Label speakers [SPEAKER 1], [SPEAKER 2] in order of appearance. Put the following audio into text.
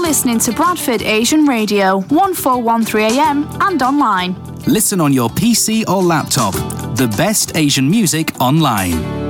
[SPEAKER 1] listening to Bradford Asian Radio, 1413 AM and online.
[SPEAKER 2] Listen on your PC or laptop. The best Asian music online.